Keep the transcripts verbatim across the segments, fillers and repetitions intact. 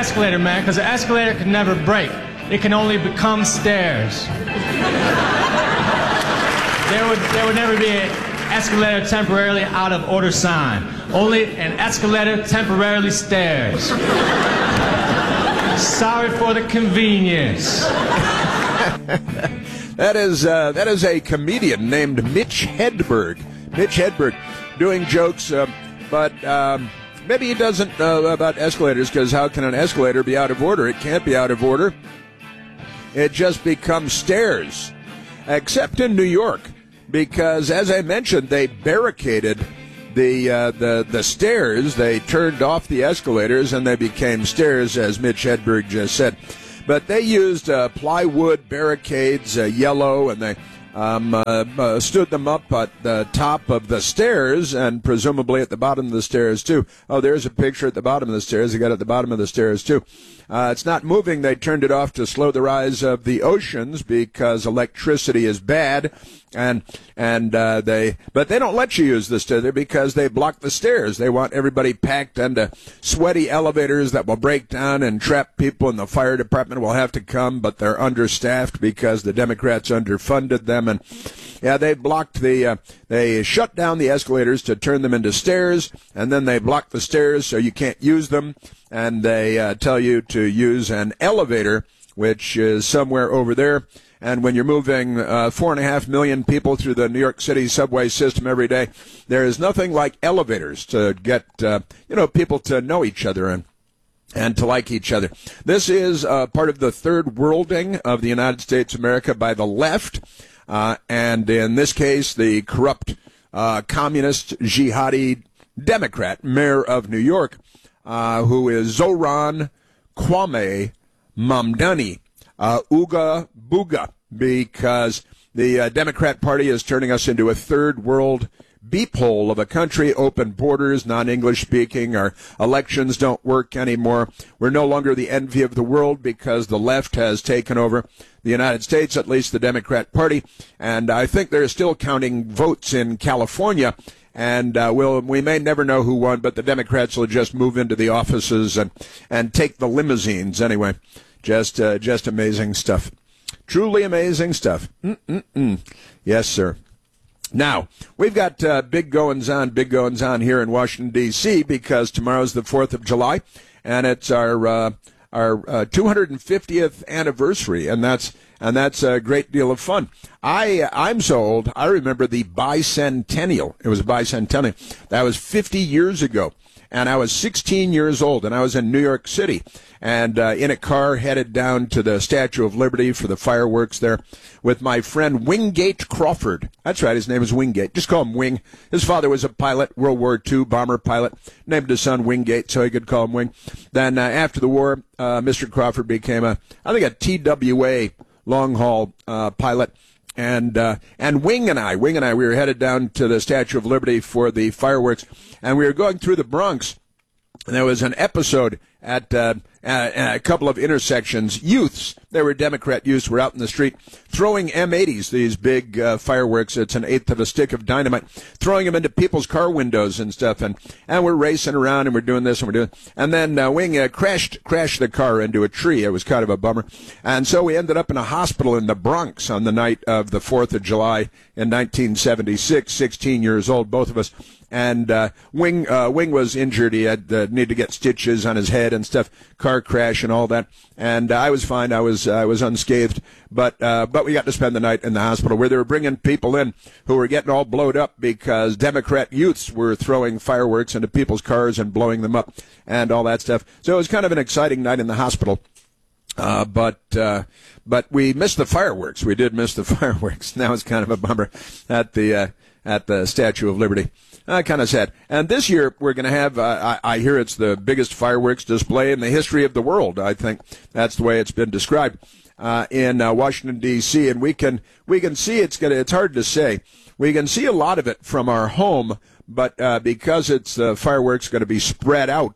escalator, man, because an escalator can never break. It can only become stairs. There would, there would never be an escalator temporarily out of order sign. Only an escalator temporarily stairs. Sorry for the convenience. That is uh, that is a comedian named Mitch Hedberg. Mitch Hedberg doing jokes, uh, but um, maybe he doesn't know about escalators, because how can an escalator be out of order? It can't be out of order. It just becomes stairs, except in New York, because, as I mentioned, they barricaded the uh, the the stairs. They turned off the escalators, and they became stairs, as Mitch Hedberg just said. But they used uh, plywood barricades, uh, yellow, and they um, uh, uh, stood them up at the top of the stairs, and presumably at the bottom of the stairs, too. Oh, there's a picture at the bottom of the stairs. They got it at the bottom of the stairs, too. Uh, it's not moving. They turned it off to slow the rise of the oceans because electricity is bad, and and uh, they but they don't let you use the stairs because they block the stairs. They want everybody packed into sweaty elevators that will break down and trap people, and the fire department will have to come, but they're understaffed because the Democrats underfunded them, and yeah, they blocked the uh, they shut down the escalators to turn them into stairs, and then they block the stairs so you can't use them. And they uh, tell you to use an elevator, which is somewhere over there. And when you're moving uh, four and a half million people through the New York City subway system every day, there is nothing like elevators to get uh, you know people to know each other and and to like each other. This is uh, part of the third worlding of the United States of America by the left, uh, and in this case, the corrupt uh, communist jihadi Democrat mayor of New York. Uh, who is Zoran Kwame Mamdani, uh, Ooga Booga, because the uh, Democrat Party is turning us into a third world beep hole of a country, open borders, non-English speaking, our elections don't work anymore. We're no longer the envy of the world because the left has taken over the United States, at least the Democrat Party, and I think they're still counting votes in California. And uh, we'll, we may never know who won, but the Democrats will just move into the offices and, and take the limousines anyway. Just uh, just amazing stuff. Truly amazing stuff. Mm-mm-mm. Yes, sir. Now, we've got uh, big goings-on, big goings-on here in Washington, D C, because tomorrow's the fourth of July, and it's our uh, our uh, two hundred fiftieth anniversary, and that's and that's a great deal of fun. I, I'm so old, I remember the bicentennial. It was a bicentennial. That was fifty years ago, and I was sixteen years old, and I was in New York City, and uh, in a car headed down to the Statue of Liberty for the fireworks there with my friend Wingate Crawford. That's right, his name is Wingate. Just call him Wing. His father was a pilot, World War Two bomber pilot, named his son Wingate so he could call him Wing. Then uh, after the war, uh, Mister Crawford became a, I think, a T W A long-haul uh, pilot. And uh, and Wing and I, Wing and I, we were headed down to the Statue of Liberty for the fireworks, and we were going through the Bronx. And there was an episode at uh, a, a couple of intersections. Youths, they were Democrat youths, were out in the street throwing M eighties, these big uh, fireworks. It's an eighth of a stick of dynamite, throwing them into people's car windows and stuff. And, and we're racing around and we're doing this and we're doing. And then uh, Wing uh, crashed crashed the car into a tree. It was kind of a bummer. And so we ended up in a hospital in the Bronx on the night of the fourth of July in nineteen seventy-six. sixteen years old, both of us. And uh, Wing uh, Wing was injured. He had uh, need to get stitches on his head and stuff, car crash and all that. And uh, I was fine. I was I was unscathed. But uh, but we got to spend the night in the hospital where they were bringing people in who were getting all blowed up because Democrat youths were throwing fireworks into people's cars and blowing them up and all that stuff. So it was kind of an exciting night in the hospital. Uh, but uh, but we missed the fireworks. We did miss the fireworks. Now it's kind of a bummer at the uh, at the Statue of Liberty. Uh, kind of sad. And this year we're going to have, uh, I, I hear it's the biggest fireworks display in the history of the world. I think that's the way it's been described uh, in uh, Washington, D C. And we can we can see it's gonna. It's hard to say. We can see a lot of it from our home, but uh, because it's uh, fireworks going to be spread out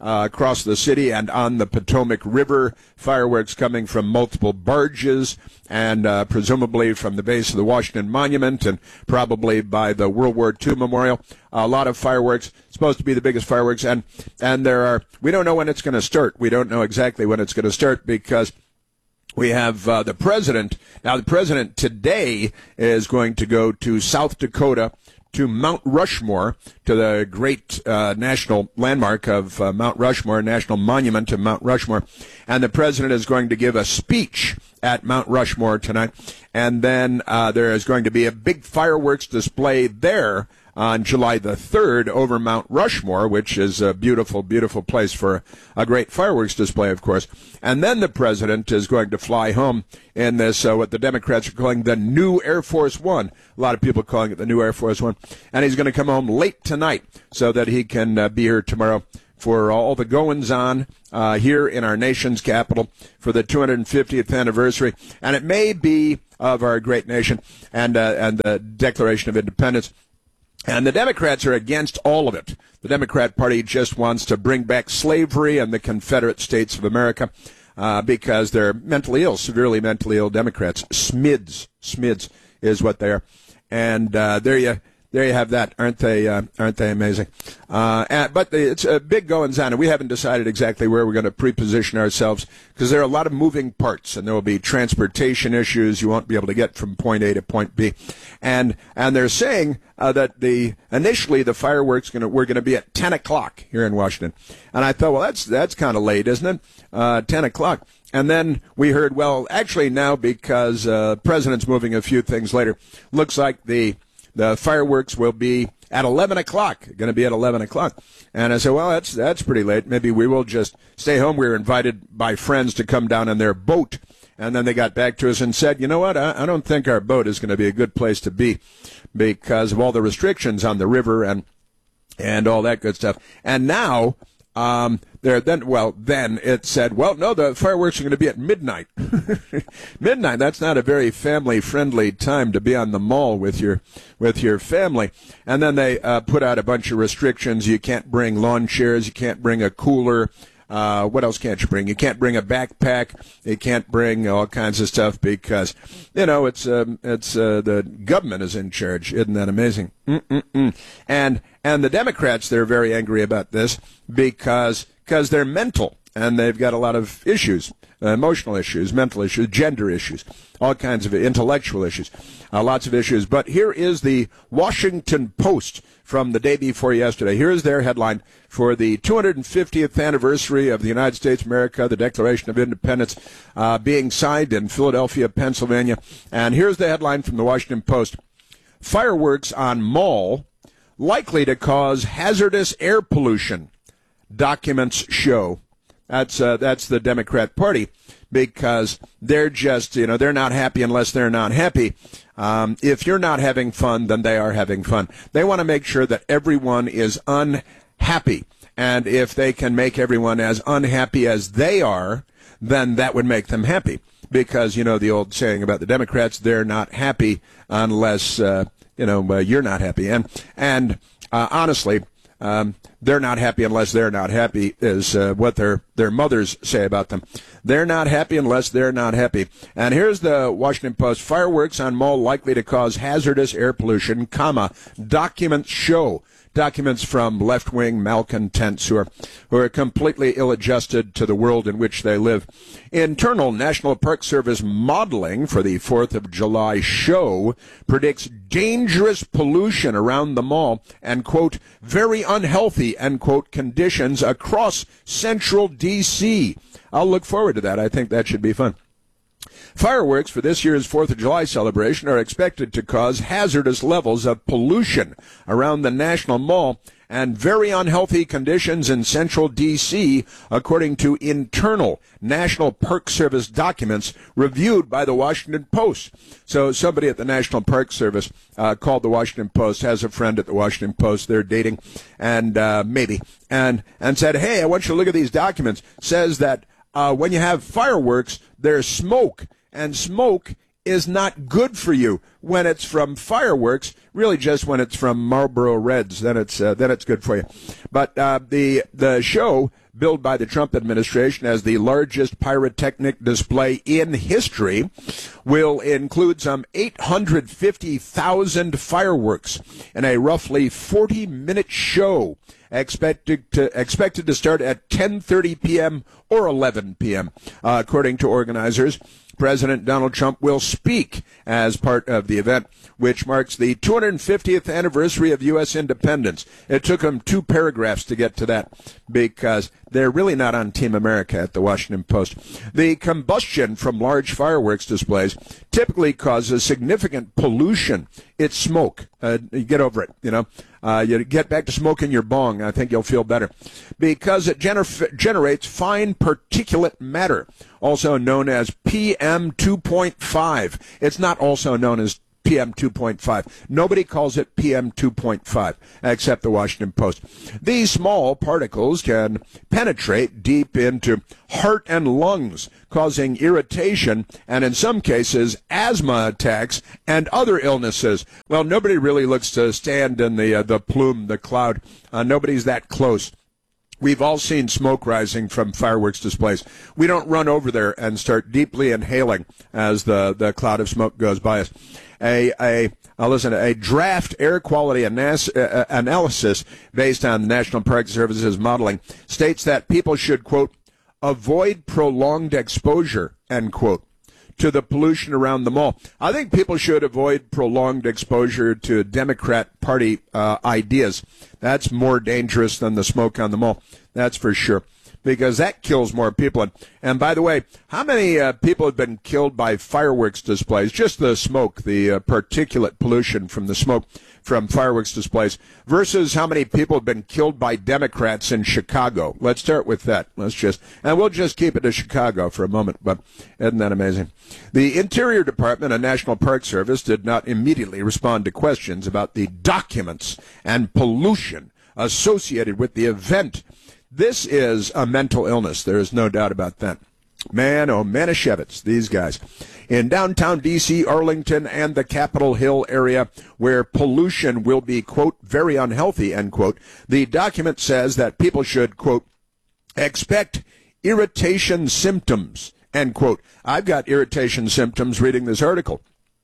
uh, across the city and on the Potomac River. Fireworks coming from multiple barges and uh, presumably from the base of the Washington Monument and probably by the World War Two Memorial. A lot of fireworks, supposed to be the biggest fireworks, and and there are, we don't know when it's going to start. We don't know exactly when it's going to start because we have uh, the president. Now, the president today is going to go to South Dakota, to Mount Rushmore, to the great uh, national landmark of uh, Mount Rushmore, national monument of Mount Rushmore. And the president is going to give a speech at Mount Rushmore tonight. And then uh, there is going to be a big fireworks display there on July the third over Mount Rushmore, which is a beautiful, beautiful place for a great fireworks display, of course. And then the president is going to fly home in this, uh, what the Democrats are calling the new Air Force One. A lot of people calling it the new Air Force One. And he's going to come home late tonight so that he can uh, be here tomorrow for all the goings-on uh, here in our nation's capital for the two hundred fiftieth anniversary. And it may be of our great nation and, uh, and the Declaration of Independence. And the Democrats are against all of it. The Democrat Party just wants to bring back slavery and the Confederate States of America uh, because they're mentally ill, severely mentally ill Democrats. Smids, Smids is what they are. And uh, there you there you have that. Aren't they? Uh, aren't they amazing? Uh, and, but the, it's a big goings on, and we haven't decided exactly where we're going to preposition ourselves because there are a lot of moving parts, and there will be transportation issues. You won't be able to get from point A to point B, and and they're saying uh, that the initially the fireworks going to we're going to be at ten o'clock here in Washington, and I thought, well, that's that's kind of late, isn't it? Uh, ten o'clock. And then we heard, well, actually now because uh, the president's moving a few things later, looks like the the fireworks will be at eleven o'clock, going to be at eleven o'clock. And I said, well, that's that's pretty late. Maybe we will just stay home. We were invited by friends to come down on their boat. And then they got back to us and said, you know what, I, I don't think our boat is going to be a good place to be because of all the restrictions on the river and and all that good stuff. And now Um, there then, well, then it said, well, no, the fireworks are going to be at midnight. Midnight, that's not a very family-friendly time to be on the mall with your, with your family. And then they, uh, put out a bunch of restrictions. You can't bring lawn chairs. You can't bring a cooler. Uh, what else can't you bring? You can't bring a backpack. You can't bring all kinds of stuff because, you know, it's, um, it's, uh, the government is in charge. Isn't that amazing? Mm-mm-mm. And, and the Democrats, they're very angry about this because, because they're mental and they've got a lot of issues, uh, emotional issues, mental issues, gender issues, all kinds of intellectual issues, uh, lots of issues. But here is the Washington Post from the day before yesterday. Here is their headline for the two hundred fiftieth anniversary of the United States of America, the Declaration of Independence, uh, being signed in Philadelphia, Pennsylvania. And here's the headline from the Washington Post. Fireworks on mall likely to cause hazardous air pollution, documents show. That's uh, that's the Democrat Party because they're just, you know, they're not happy unless they're not happy. Um, if you're not having fun, then they are having fun. They want to make sure that everyone is unhappy. And if they can make everyone as unhappy as they are, then that would make them happy. Because, you know, the old saying about the Democrats, they're not happy unless, uh, you know, uh, you're not happy. And, and uh, honestly, Um, they're not happy unless they're not happy is uh, what their their mothers say about them. They're not happy unless they're not happy. And here's the Washington Post. Fireworks on mall likely to cause hazardous air pollution, comma, documents show. Documents from left-wing malcontents who are, who are completely ill-adjusted to the world in which they live. Internal National Park Service modeling for the fourth of July show predicts dangerous pollution around the mall and, quote, very unhealthy, end quote, conditions across central D C. I'll look forward to that. I think that should be fun. Fireworks for this year's fourth of July celebration are expected to cause hazardous levels of pollution around the National Mall and very unhealthy conditions in central D C, according to internal National Park Service documents reviewed by the Washington Post. So somebody at the National Park Service uh, called the Washington Post, has a friend at the Washington Post, they're dating, and uh, maybe, and, and said, hey, I want you to look at these documents. Says that uh, when you have fireworks, there's smoke. And smoke is not good for you when it's from fireworks. Really, just when it's from Marlboro Reds, then it's uh, then it's good for you. But uh, the the show billed by the Trump administration as the largest pyrotechnic display in history, will include some eight hundred fifty thousand fireworks in a roughly forty-minute show expected to expected to start at ten thirty p.m. or eleven p.m. Uh, according to organizers, President Donald Trump will speak as part of the event, which marks the two hundred fiftieth anniversary of U S independence. It took him two paragraphs to get to that because they're really not on Team America at the Washington Post. The combustion from large fireworks displays typically causes significant pollution. It's smoke. Uh, you get over it, you know. Uh, you get back to smoking your bong. I think you'll feel better. Because it gener- generates fine particulate matter, also known as P M two point five. It's not also known as P M two point five. Nobody calls it P M two point five except the Washington Post. These small particles can penetrate deep into heart and lungs, causing irritation and, in some cases, asthma attacks and other illnesses. Well, nobody really looks to stand in the uh, the plume, the cloud. Uh, nobody's that close. We've all seen smoke rising from fireworks displays. We don't run over there and start deeply inhaling as the, the cloud of smoke goes by us. A, a, uh, listen, a draft air quality anas- uh, analysis based on the National Park Service's modeling states that people should, quote, avoid prolonged exposure, end quote, to the pollution around the mall. I think people should avoid prolonged exposure to Democrat Party uh, ideas. That's more dangerous than the smoke on the mall. That's for sure, because that kills more people. And, and by the way, how many uh, people have been killed by fireworks displays? Just the smoke, the uh, particulate pollution from the smoke from fireworks displays, versus how many people have been killed by Democrats in Chicago. Let's start with that. Let's just, and we'll just keep it to Chicago for a moment, but isn't that amazing? The Interior Department and National Park Service did not immediately respond to questions about the documents and pollution associated with the event. This is a mental illness. There is no doubt about that. Man, oh, Manischewitz, these guys. In downtown D C, Arlington, and the Capitol Hill area, where pollution will be, quote, very unhealthy, end quote, the document says that people should, quote, expect irritation symptoms, end quote. I've got irritation symptoms reading this article.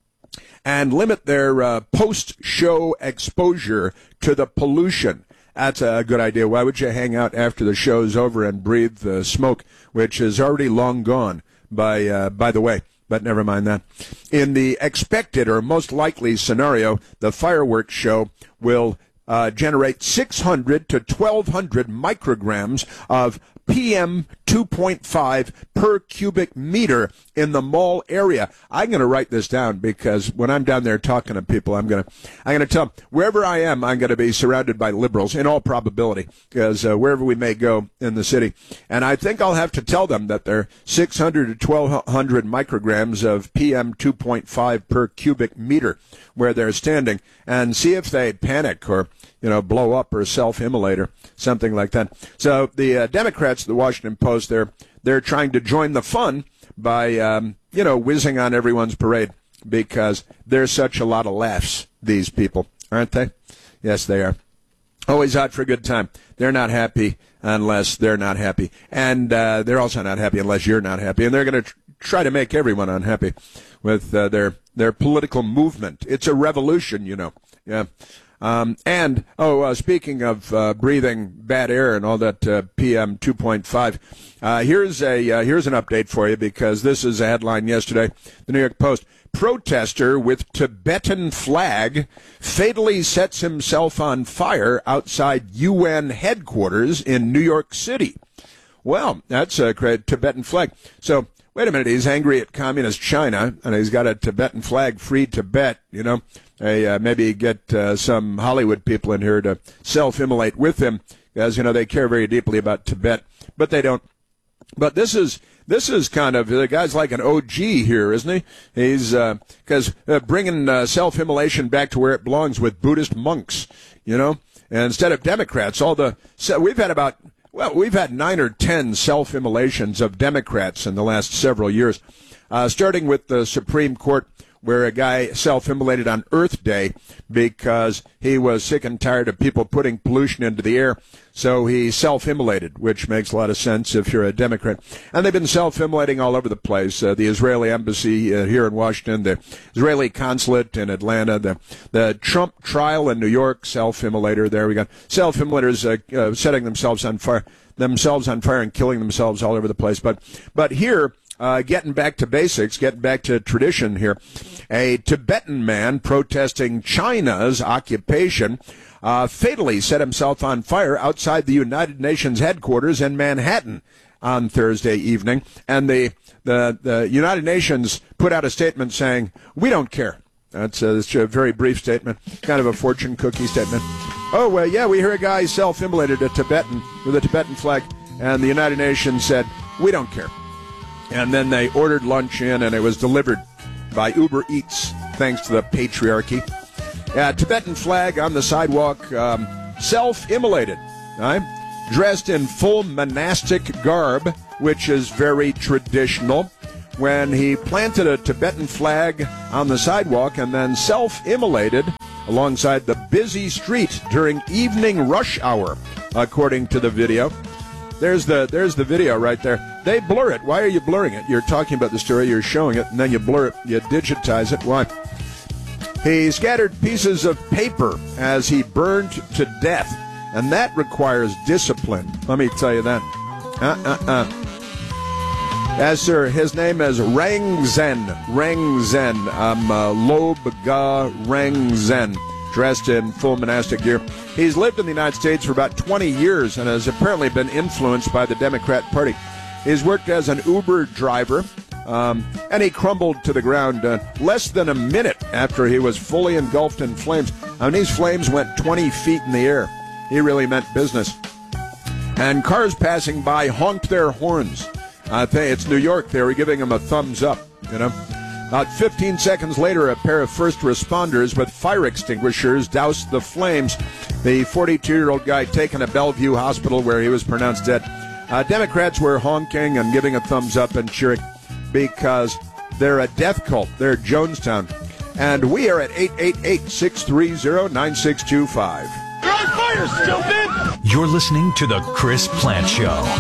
And limit their uh, post-show exposure to the pollution. That's a good idea. Why would you hang out after the show's over and breathe the smoke, which is already long gone, by uh, by the way? But never mind that. In the expected or most likely scenario, the fireworks show will uh, generate six hundred to twelve hundred micrograms of P M two point five per cubic meter in the mall area. I'm going to write this down because when I'm down there talking to people, I'm going to I'm going to tell them wherever I am, I'm going to be surrounded by liberals in all probability, because uh, wherever we may go in the city. And I think I'll have to tell them that there are six hundred to twelve hundred micrograms of P M two point five per cubic meter where they're standing, and see if they panic or, you know, blow up or self-immolate or something like that. So the uh, Democrats, the Washington Post, they're they're trying to join the fun by, um, you know, whizzing on everyone's parade, because there's such a lot of laughs, these people, aren't they? Yes, they are. Always out for a good time. They're not happy unless they're not happy. And uh, they're also not happy unless you're not happy. And they're going to tr- try to make everyone unhappy with uh, their their political movement. It's a revolution, you know. Yeah. Um, and, oh, uh, speaking of uh, breathing bad air and all that uh, P M two point five, uh, here's a uh, here's an update for you, because this is a headline yesterday. The New York Post: protester with Tibetan flag fatally sets himself on fire outside U N headquarters in New York City. Well, that's a great Tibetan flag. So, wait a minute, he's angry at communist China, and he's got a Tibetan flag, free Tibet, you know. Hey, uh, maybe get uh, some Hollywood people in here to self-immolate with him, because, you know, they care very deeply about Tibet, but they don't. But this is this is kind of, the guy's like an O G here, isn't he? He's, because uh, uh, bringing uh, self-immolation back to where it belongs with Buddhist monks, you know, and instead of Democrats. All the, so we've had about, well, we've had nine or ten self-immolations of Democrats in the last several years, uh, starting with the Supreme Court, where a guy self-immolated on Earth Day because he was sick and tired of people putting pollution into the air. So he self-immolated, which makes a lot of sense if you're a Democrat. And they've been self-immolating all over the place. Uh, the Israeli embassy uh, here in Washington, the Israeli consulate in Atlanta, the the Trump trial in New York, self-immolator. There we go. Self-immolators uh, uh, setting themselves on fire, themselves on fire and killing themselves all over the place. But but here, uh, getting back to basics, getting back to tradition here, a Tibetan man protesting China's occupation Uh, fatally set himself on fire outside the United Nations headquarters in Manhattan on Thursday evening. And the, the, the United Nations put out a statement saying, we don't care. That's a, that's a very brief statement, kind of a fortune cookie statement. Oh, well, yeah, we hear a guy self-immolated a Tibetan with a Tibetan flag, and the United Nations said, we don't care. And then they ordered lunch in, and it was delivered by Uber Eats, thanks to the patriarchy. Uh, Tibetan flag on the sidewalk, um, self-immolated, right? Dressed in full monastic garb, which is very traditional. When he planted a Tibetan flag on the sidewalk and then self-immolated alongside the busy street during evening rush hour, according to the video. There's the there's the video right there. They blur it. Why are you blurring it? You're talking about the story, you're showing it, and then you blur it, you digitize it. Why? He scattered pieces of paper as he burned to death, and that requires discipline. Let me tell you that. Uh-uh-uh. Yes, sir. His name is Rangzen. Rangzen. Um, uh, Lobga Rangzen, dressed in full monastic gear. He's lived in the United States for about twenty years and has apparently been influenced by the Democrat Party. He's worked as an Uber driver. Um, and he crumbled to the ground uh, less than a minute after he was fully engulfed in flames. I mean, these flames went twenty feet in the air. He really meant business. And cars passing by honked their horns. I think it's New York. They were giving him a thumbs up, you know. About fifteen seconds later, a pair of first responders with fire extinguishers doused the flames. The forty-two-year-old guy taken to Bellevue Hospital where he was pronounced dead. Uh, Democrats were honking and giving a thumbs up and cheering, because they're a death cult. They're Jonestown. And we are at eight eight eight, six three zero, nine six two five. You're listening to The Chris Plante Show.